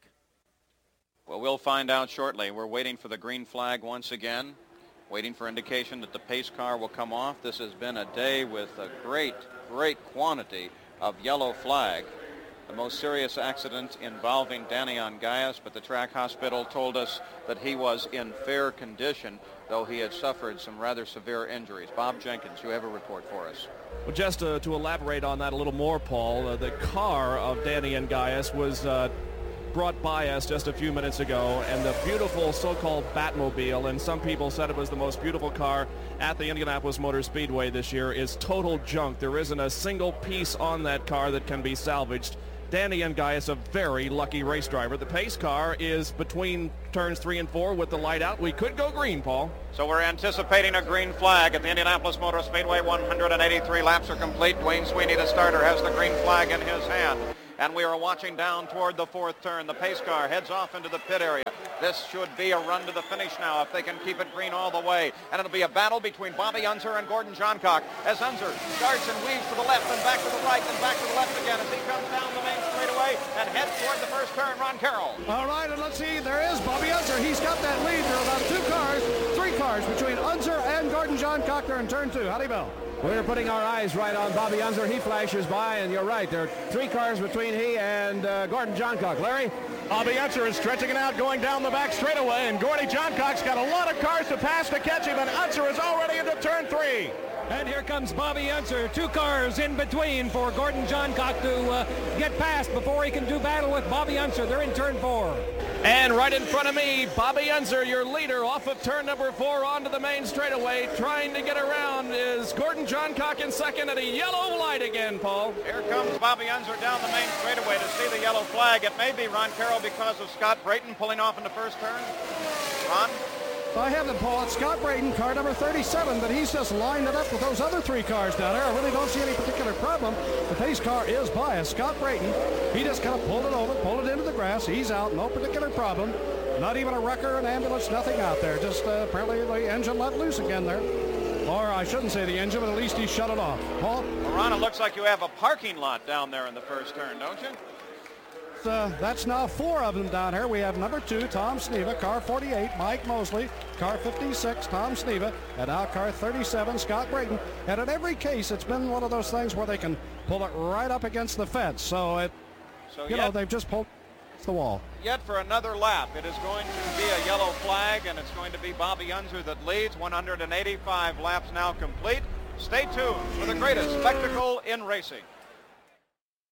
Speaker 2: Well, we'll find out shortly. We're waiting for the green flag once again, waiting for indication that the pace car will come off. This has been a day with a great quantity of yellow flag. The most serious accident involving Danny Ongais, but the track hospital told us that he was in fair condition, though he had suffered some rather severe injuries. Bob Jenkins, you have a report for us.
Speaker 11: Well, just to elaborate on that a little more, Paul, the car of Danny Ongais was brought by us just a few minutes ago, and the beautiful so-called Batmobile, and some people said it was the most beautiful car at the Indianapolis Motor Speedway this year, is total junk. There isn't a single piece on that car that can be salvaged. Danny Ongais, a very lucky race driver. The pace car is between turns 3 and 4 with the light out. We could go green, Paul.
Speaker 2: So we're anticipating a green flag at the Indianapolis Motor Speedway. 183 laps are complete. Dwayne Sweeney, the starter, has the green flag in his hand. And we are watching down toward the 4th turn. The pace car heads off into the pit area. This should be a run to the finish now if they can keep it green all the way. And it'll be a battle between Bobby Unser and Gordon Johncock as Unser starts and weaves to the left and back to the right and back to the left again as he comes down the main straightaway and heads toward the first turn. Ron Carroll.
Speaker 14: All right, and let's see. There is Bobby Unser. He's got that lead. There are about 3 cars between Unser and Gordon Johncock there in turn 2. Howdy, Bill.
Speaker 9: We're putting our eyes right on Bobby Unser. He flashes by, and you're right. There are 3 cars between he and Gordon Johncock. Larry?
Speaker 15: Bobby Unser is stretching it out, going down the back straightaway, and Gordon Johncock's got a lot of cars to pass to catch him, and Unser is already into turn 3.
Speaker 10: And here comes Bobby Unser. 2 cars in between for Gordon Johncock to get past before he can do battle with Bobby Unser. They're in turn 4.
Speaker 11: And right in front of me, Bobby Unser, your leader, off of turn number 4 onto the main straightaway. Trying to get around is Gordon Johncock in second at a yellow light again, Paul.
Speaker 2: Here comes Bobby Unser down the main straightaway to see the yellow flag. It may be, Ron Carroll, because of Scott Brayton pulling off in the first turn. Ron?
Speaker 14: I have it, Paul. It's Scott Brayton, car number 37, but he's just lined it up with those other 3 cars down there. I really don't see any particular problem. The pace car is biased. Scott Brayton, he just kind of pulled it over, pulled it into the grass. He's out, no particular problem. Not even a wrecker, an ambulance, nothing out there. Just apparently the engine let loose again there. Or I shouldn't say the engine, but at least he shut it off. Paul?
Speaker 2: Well, Ron, it looks like you have a parking lot down there in the first turn, don't you?
Speaker 14: That's now 4 of them down here. We have number 2, Tom Sneva, car 48, Mike Mosley, car 56, Tom Sneva, and now car 37, Scott Brayton. And in every case, it's been one of those things where they can pull it right up against the fence. So, they've just pulled the wall.
Speaker 2: Yet for another lap, it is going to be a yellow flag, and it's going to be Bobby Unser that leads. 185 laps now complete. Stay tuned for the greatest spectacle in racing.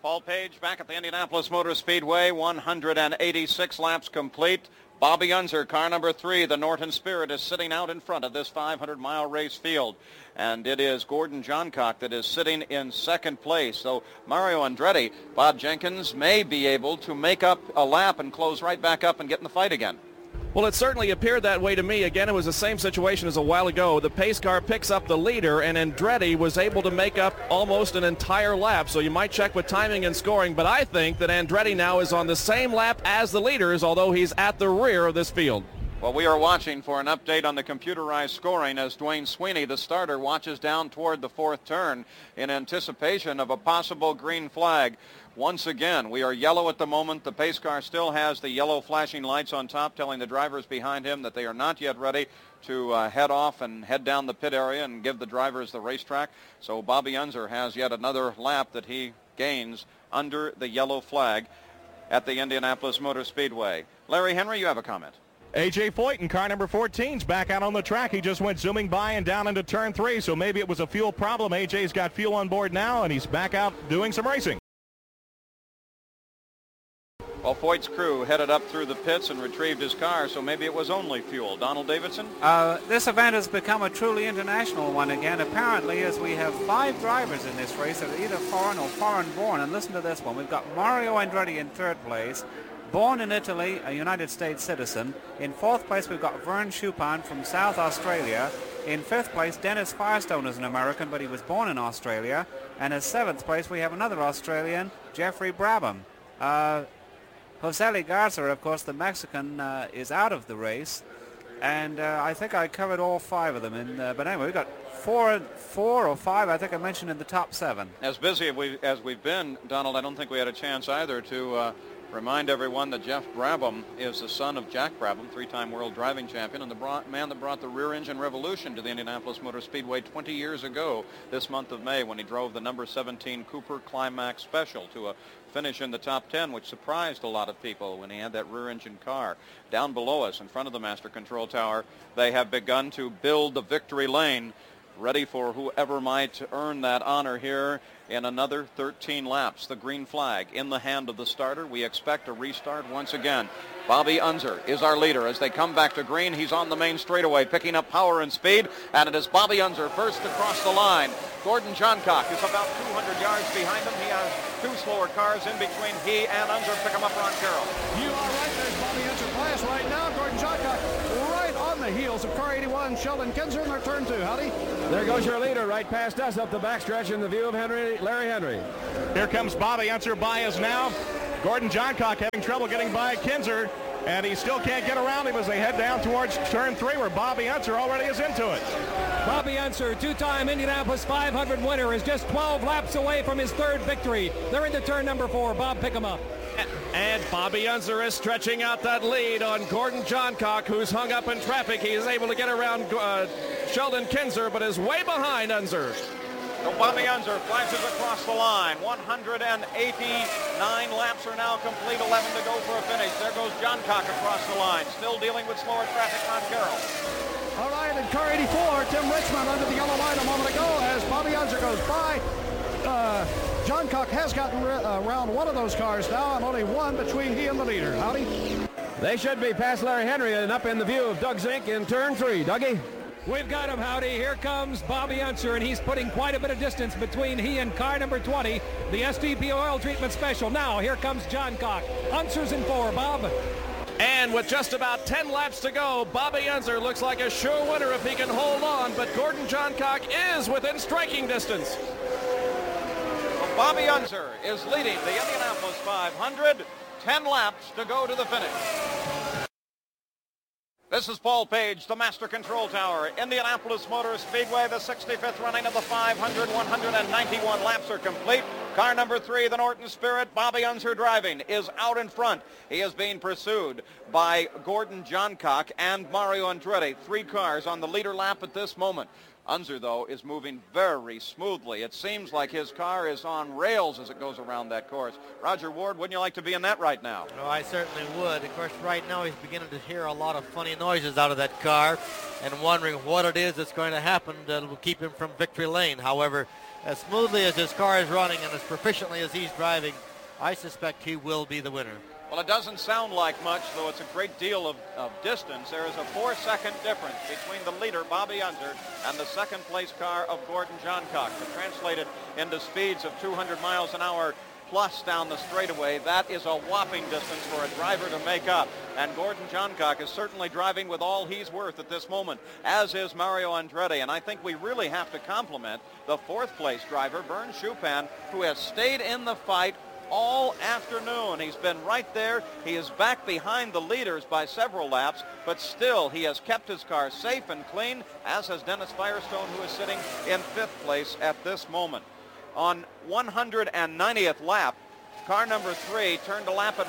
Speaker 2: Paul Page back at the Indianapolis Motor Speedway, 186 laps complete. Bobby Unser, car number 3, the Norton Spirit, is sitting out in front of this 500-mile race field. And it is Gordon Johncock that is sitting in second place. So Mario Andretti, Bob Jenkins, may be able to make up a lap and close right back up and get in the fight again.
Speaker 11: Well, it certainly appeared that way to me. Again, it was the same situation as a while ago. The pace car picks up the leader, and Andretti was able to make up almost an entire lap. So you might check with timing and scoring, but I think that Andretti now is on the same lap as the leaders, although he's at the rear of this field.
Speaker 2: Well, we are watching for an update on the computerized scoring as Dwayne Sweeney, the starter, watches down toward the fourth turn in anticipation of a possible green flag. Once again, we are yellow at the moment. The pace car still has the yellow flashing lights on top telling the drivers behind him that they are not yet ready to head off and head down the pit area and give the drivers the racetrack. So Bobby Unser has yet another lap that he gains under the yellow flag at the Indianapolis Motor Speedway. Larry Henry, you have a comment.
Speaker 15: A.J. Foyt in car number 14's back out on the track. He just went zooming by and down into turn 3, so maybe it was a fuel problem. A.J.'s got fuel on board now, and he's back out doing some racing.
Speaker 2: Well, Foyt's crew headed up through the pits and retrieved his car, so maybe it was only fuel. Donald Davidson?
Speaker 7: This event has become a truly international one again, apparently, as we have 5 drivers in this race that are either foreign or foreign-born. And listen to this one. We've got Mario Andretti in third place, born in Italy, a United States citizen. In fourth place, we've got Vern Schuppan from South Australia. In fifth place, Dennis Firestone is an American, but he was born in Australia. And in seventh place, we have another Australian, Jeffrey Brabham. Jose Garza, of course, the Mexican, is out of the race. And I think I covered all 5 of them. But anyway, we've got 4 or 5, I think I mentioned, in the top 7.
Speaker 2: As busy as we've been, Donald, I don't think we had a chance either to remind everyone that Jeff Brabham is the son of Jack Brabham, 3-time world driving champion, and the man that brought the rear engine revolution to the Indianapolis Motor Speedway 20 years ago this month of May when he drove the number 17 Cooper Climax Special to a finish in the top 10, which surprised a lot of people when he had that rear engine car. Down below us in front of the Master Control Tower, they have begun to build the victory lane, ready for whoever might earn that honor here in another 13 laps. The green flag in the hand of the starter. We expect a restart once again. Bobby Unser is our leader as they come back to green. He's on the main straightaway, picking up power and speed, and it is Bobby Unser first across the line. Gordon Johncock is about 200 yards behind him. He has 2 slower cars in between he and Unser. Pick him up, Ron Carroll.
Speaker 14: You are right. There's Bobby Unser bias right now. Gordon Johncock right on the heels of car 81, Sheldon Kinzer, in their turn 2. Howdy.
Speaker 9: There goes your leader right past us up the backstretch in the view of Larry Henry.
Speaker 15: Here comes Bobby Unser by us now. Gordon Johncock having trouble getting by Kinzer, and he still can't get around him as they head down towards turn 3 where Bobby Unser already is into it.
Speaker 10: Bobby Unser, 2-time Indianapolis 500 winner, is just 12 laps away from his 3rd victory. They're into turn number 4. Bob, pick him up.
Speaker 11: And Bobby Unser is stretching out that lead on Gordon Johncock, who's hung up in traffic. He is able to get around Sheldon Kinzer, but is way behind Unser.
Speaker 2: So Bobby Unser flashes across the line. 189 laps are now complete, 11 to go for a finish. There goes Johncock across the line, still dealing with slower traffic on Carroll.
Speaker 14: All right, in car 84, Tim Richmond under the yellow line a moment ago as Bobby Unser goes by. Johncock has gotten around one of those cars now, and only one between he and the leader. Howdy.
Speaker 9: They should be past Larry Henry and up in the view of Doug Zink in turn 3. Dougie?
Speaker 10: We've got him, Howdy. Here comes Bobby Unser, and he's putting quite a bit of distance between he and car number 20, the STP Oil Treatment Special. Now, here comes Johncock. Unser's in 4, Bob.
Speaker 11: And with just about 10 laps to go, Bobby Unser looks like a sure winner if he can hold on, but Gordon Johncock is within striking distance.
Speaker 2: Bobby Unser is leading the Indianapolis 500. 10 laps to go to the finish. This is Paul Page, the Master Control Tower, Indianapolis Motor Speedway, the 65th running of the 500. 191 laps are complete. Car number 3, the Norton Spirit, Bobby Unser driving, is out in front. He is being pursued by Gordon Johncock and Mario Andretti. 3 cars on the leader lap at this moment. Unser, though, is moving very smoothly. It seems like his car is on rails as it goes around that course. Roger Ward, wouldn't you like to be in that right now?
Speaker 8: No, I certainly would. Of course, right now he's beginning to hear a lot of funny noises out of that car and wondering what it is that's going to happen that will keep him from victory lane. However, as smoothly as his car is running and as proficiently as he's driving, I suspect he will be the winner.
Speaker 2: Well, it doesn't sound like much, though it's a great deal of distance. There is a 4-second difference between the leader, Bobby Unser, and the second-place car of Gordon Johncock. But translated into speeds of 200 miles an hour plus down the straightaway, that is a whopping distance for a driver to make up. And Gordon Johncock is certainly driving with all he's worth at this moment, as is Mario Andretti. And I think we really have to compliment the fourth-place driver, Vern Schuppan, who has stayed in the fight all afternoon. He's been right there. He is back behind the leaders by several laps, but still he has kept his car safe and clean, as has Dennis Firestone, who is sitting in 5th place at this moment. On 190th lap, car number 3 turned a lap at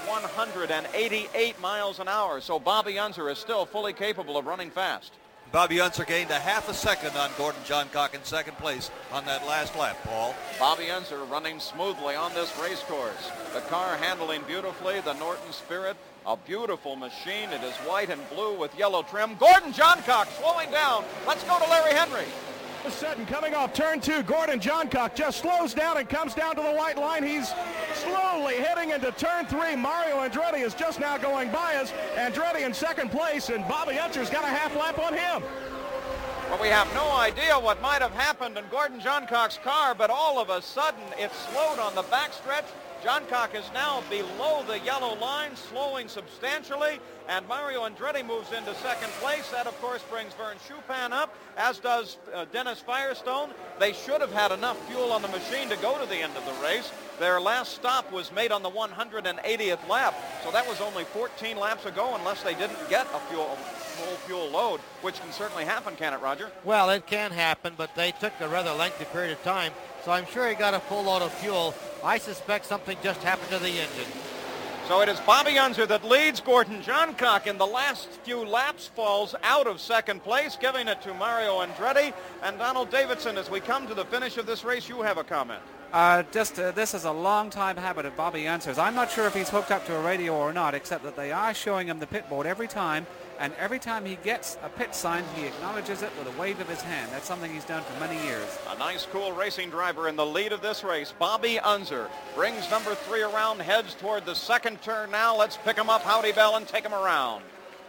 Speaker 2: 188 miles an hour, so Bobby Unser is still fully capable of running fast.
Speaker 13: Bobby Unser gained a half a second on Gordon Johncock in second place on that last lap, Paul.
Speaker 2: Bobby Unser running smoothly on this race course. The car handling beautifully, the Norton Spirit, a beautiful machine. It is white and blue with yellow trim. Gordon Johncock slowing down. Let's go to Larry Henry.
Speaker 15: All of a sudden, coming off turn 2, Gordon Johncock just slows down and comes down to the white line. He's slowly heading into turn 3. Mario Andretti is just now going by us. Andretti in second place, and Bobby Unser's got a half lap on him.
Speaker 2: Well, we have no idea what might have happened in Gordon Johncock's car, but all of a sudden it slowed on the backstretch. Johncock is now below the yellow line, slowing substantially, and Mario Andretti moves into second place. That, of course, brings Vern Schuppan up, as does Dennis Firestone. They should have had enough fuel on the machine to go to the end of the race. Their last stop was made on the 180th lap, so that was only 14 laps ago, unless they didn't get a full fuel load, which can certainly happen, can it, Roger?
Speaker 8: Well, it can happen, but they took a rather lengthy period of time, so I'm sure he got a full load of fuel. I suspect something just happened to the engine.
Speaker 2: So it is Bobby Unser that leads. Gordon Johncock in the last few laps falls out of second place, giving it to Mario Andretti. And Donald Davidson, as we come to the finish of this race, you have a comment.
Speaker 7: This is a long-time habit of Bobby Unser's. I'm not sure if he's hooked up to a radio or not, except that they are showing him the pit board every time, and every time he gets a pit sign, he acknowledges it with a wave of his hand. That's something he's done for many years.
Speaker 2: A nice, cool racing driver in the lead of this race. Bobby Unser brings number 3 around, heads toward the second turn now. Let's pick him up, Howdy Bell, and take him around.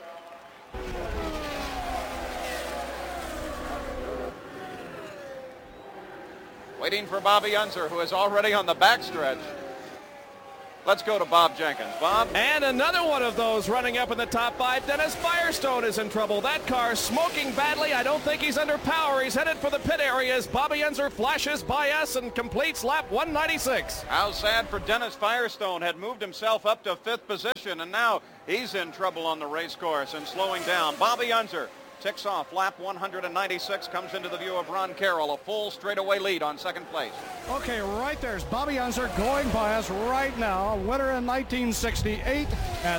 Speaker 2: Waiting for Bobby Unser, who is already on the backstretch. Let's go to Bob Jenkins. Bob?
Speaker 11: And another one of those running up in the top 5. Dennis Firestone is in trouble. That car smoking badly. I don't think he's under power. He's headed for the pit areas. Bobby Unser flashes by us and completes lap 196.
Speaker 2: How sad for Dennis Firestone. Had moved himself up to 5th position, and now he's in trouble on the race course and slowing down. Bobby Unser ticks off lap 196, comes into the view of Ron Carroll, a full straightaway lead on second place.
Speaker 14: Okay, right there's Bobby Unser going by us right now. Winner in 1968 and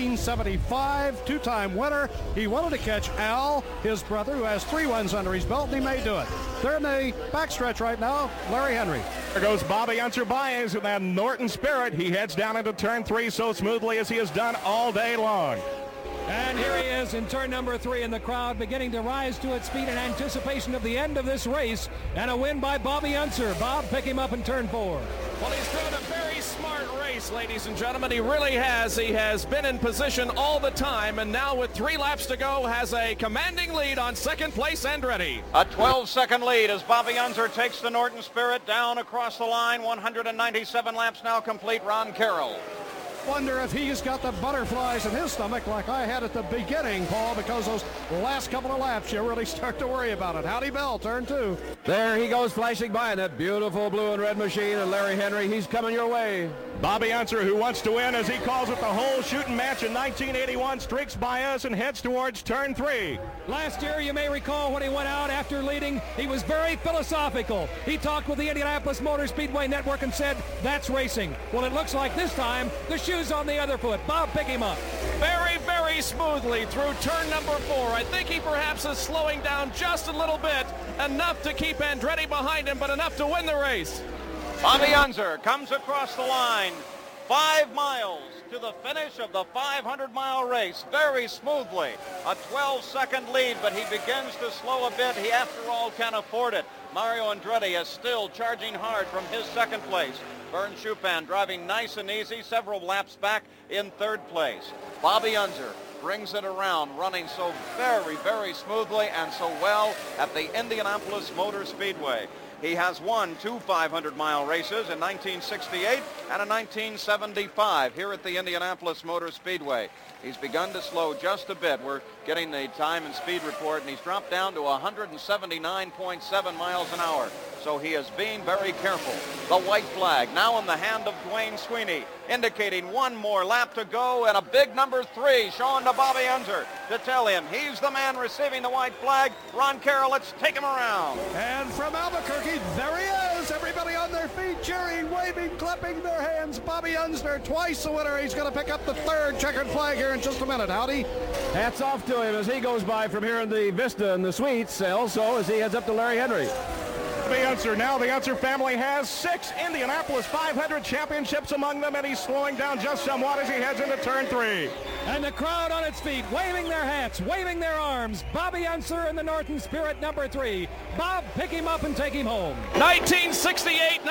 Speaker 14: 1975, two-time winner. He wanted to catch Al, his brother, who has 3 wins under his belt, and he may do it. They're in the backstretch right now. Larry Henry.
Speaker 15: There goes Bobby Unser by us in that Norton Spirit. He heads down into turn 3 so smoothly as he has done all day long.
Speaker 10: And here he is in turn number 3, and the crowd beginning to rise to its feet in anticipation of the end of this race, and a win by Bobby Unser. Bob, pick him up in turn 4.
Speaker 11: Well, he's driven a very smart race, ladies and gentlemen. He really has. He has been in position all the time, and now with 3 laps to go, has a commanding lead on second place Andretti.
Speaker 2: A 12-second lead as Bobby Unser takes the Norton Spirit down across the line. 197 laps now complete. Ron Carroll.
Speaker 14: Wonder if he's got the butterflies in his stomach like I had at the beginning, Paul, because those last couple of laps, you really start to worry about it. Howdy Bell, turn 2.
Speaker 9: There he goes flashing by in that beautiful blue and red machine, and Larry Henry, he's coming your way.
Speaker 15: Bobby Unser, who wants to win, as he calls it the whole shooting match in 1981, streaks by us and heads towards turn 3.
Speaker 10: Last year, you may recall when he went out after leading, he was very philosophical. He talked with the Indianapolis Motor Speedway Network and said, that's racing. Well, it looks like this time, the shoe's on the other foot. Bob, pick him up.
Speaker 11: Very, very smoothly through turn number 4. I think he perhaps is slowing down just a little bit, enough to keep Andretti behind him, but enough to win the race.
Speaker 2: Bobby Unser comes across the line. 5 miles to the finish of the 500-mile race very smoothly. A 12-second lead, but he begins to slow a bit. He, after all, can afford it. Mario Andretti is still charging hard from his second place. Vern Schuppan driving nice and easy, several laps back in third place. Bobby Unser brings it around, running so very, very smoothly and so well at the Indianapolis Motor Speedway. He has won 2 500-mile races in 1968 and in 1975 here at the Indianapolis Motor Speedway. He's begun to slow just a bit. We're getting the time and speed report, and he's dropped down to 179.7 miles an hour. So he is being very careful. The white flag now in the hand of Dwayne Sweeney, indicating one more lap to go, and a big number 3 showing to Bobby Unser to tell him he's the man receiving the white flag. Ron Carroll, let's take him around.
Speaker 14: And from Albuquerque, there he is. Everybody on their feet, cheering, waving, clapping their hands. Bobby Unser, twice the winner. He's going to pick up the 3rd checkered flag here in just a minute. Howdy.
Speaker 9: Hats off to him as he goes by from here in the Vista and the Suites. Also, as he heads up to Larry Henry.
Speaker 15: The Unser now. The Unser family has 6 Indianapolis 500 championships among them, and he's slowing down just somewhat as he heads into turn 3.
Speaker 10: And the crowd on its feet, waving their hats, waving their arms. Bobby Unser in the Norton Spirit number 3. Bob, pick him up and take him home.
Speaker 11: 1968,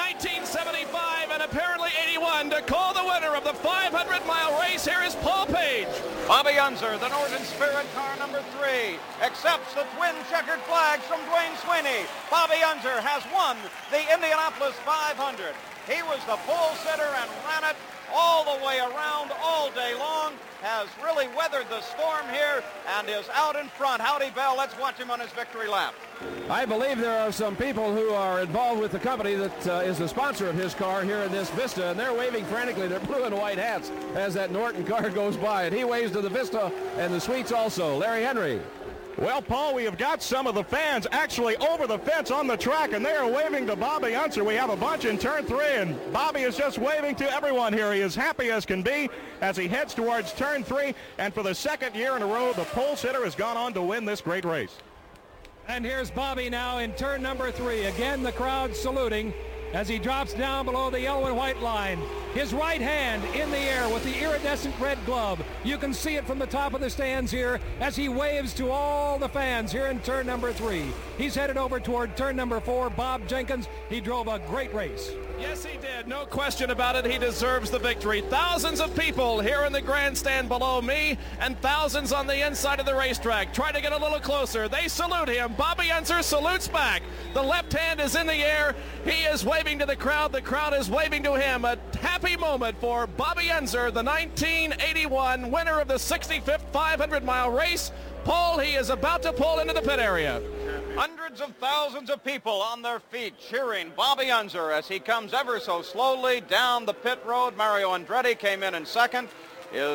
Speaker 11: 1975, and apparently 81 to call the winner of the 500-mile race. Here is Paul Page.
Speaker 2: Bobby Unser, the Norton Spirit car number 3, accepts the twin checkered flags from Dwayne Sweeney. Bobby Unser has won the Indianapolis 500. He was the pole sitter and ran it all the way around all day long, has really weathered the storm here and is out in front. Howdy, Bell. Let's watch him on his victory lap.
Speaker 9: I believe there are some people who are involved with the company that is the sponsor of his car here in this Vista, and they're waving frantically their blue and white hats as that Norton car goes by, and he waves to the Vista and the Suites also. Larry Henry.
Speaker 15: Well, Paul, we have got some of the fans actually over the fence on the track, and they are waving to Bobby Unser. We have a bunch in turn 3, and Bobby is just waving to everyone here. He is happy as can be as he heads towards turn 3, and for the 2nd year in a row, the pole sitter has gone on to win this great race.
Speaker 10: And here's Bobby now in turn number 3. Again, the crowd saluting as he drops down below the yellow and white line. His right hand in the air with the iridescent red glove. You can see it from the top of the stands here as he waves to all the fans here in turn number 3. He's headed over toward turn number 4. Bob Jenkins, he drove a great race.
Speaker 11: Yes, he did. No question about it. He deserves the victory. Thousands of people here in the grandstand below me and thousands on the inside of the racetrack. Try to get a little closer. They salute him. Bobby Unser salutes back. The left hand is in the air. He is waving to the crowd. The crowd is waving to him. A happy moment for Bobby Unser, the 1981 winner of the 65th 500-mile race. Paul, he is about to pull into the pit area.
Speaker 2: Hundreds of thousands of people on their feet cheering Bobby Unser as he comes ever so slowly down the pit road. Mario Andretti came in second.